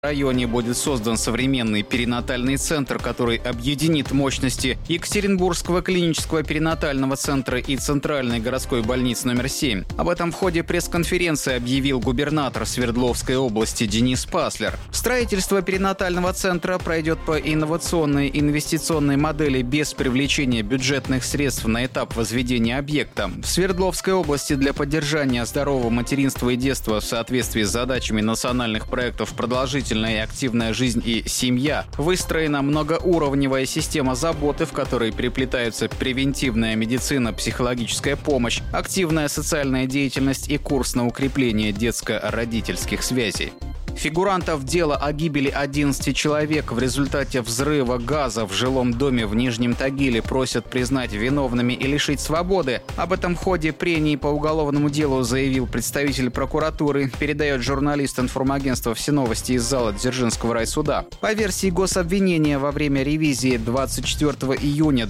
В районе будет создан современный перинатальный центр, который объединит мощности Екатеринбургского клинического перинатального центра и Центральной городской больницы номер 7. Об этом в ходе пресс-конференции объявил губернатор Свердловской области Денис Паслер. Строительство перинатального центра пройдет по инновационной инвестиционной модели без привлечения бюджетных средств на этап возведения объекта. В Свердловской области для поддержания здорового материнства и детства в соответствии с задачами национальных проектов «Продолжительная и активная жизнь» и «Семья» выстроена многоуровневая система заботы, в которой переплетаются превентивная медицина, психологическая помощь, активная социальная деятельность и курс на укрепление детско-родительских связей. Фигурантов дела о гибели 11 человек в результате взрыва газа в жилом доме в Нижнем Тагиле просят признать виновными и лишить свободы. Об этом в ходе прений по уголовному делу заявил представитель прокуратуры, передает журналист информагентства «Все новости» из зала Дзержинского райсуда. По версии гособвинения, во время ревизии 24 июня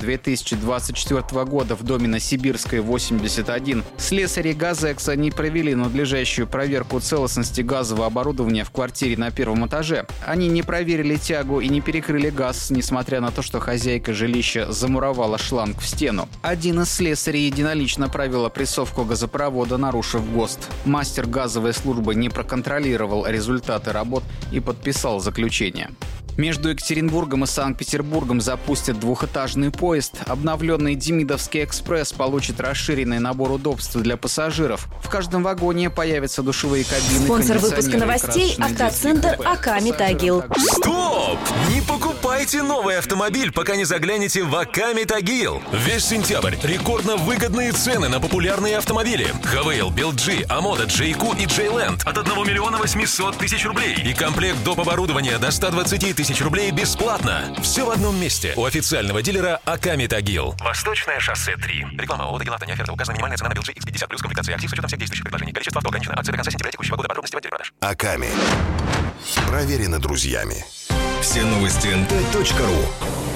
2024 года в доме на Сибирской, 81, слесари «Газекса» не провели надлежащую проверку целостности газового оборудования в квартире на первом этаже. Они не проверили тягу и не перекрыли газ, несмотря на то, что хозяйка жилища замуровала шланг в стену. Один из слесарей единолично провел опрессовку газопровода, нарушив ГОСТ. Мастер газовой службы не проконтролировал результаты работ и подписал заключение. Между Екатеринбургом и Санкт-Петербургом запустят двухэтажный поезд. Обновленный Демидовский экспресс получит расширенный набор удобств для пассажиров. В каждом вагоне появятся душевые кабины. Спонсор выпуска новостей — автоцентр Аками Тагил. Стоп! Не покупайте новый автомобиль, пока не заглянете в Аками Тагил. Весь сентябрь рекордно выгодные цены на популярные автомобили. Хавейл, Белджи, Амода, Джейку и Джейленд от 1 миллиона 800 тысяч рублей. И комплект доп. Оборудования до 120 тысяч рублей бесплатно. Все в одном месте. У официального дилера Аками Тагил. Восточное шоссе 3. Реклама ООО «Тагил Авто». Не оферта. Указана минимальная цена на Белджи X50 плюс комплектация актив с учетом всех действующих предложений. Количество авто ограничено. Акция до конца сентября текущего года. Подробности в отделе продаж. Аками. Проверено друзьями. Все новости НТ.ру.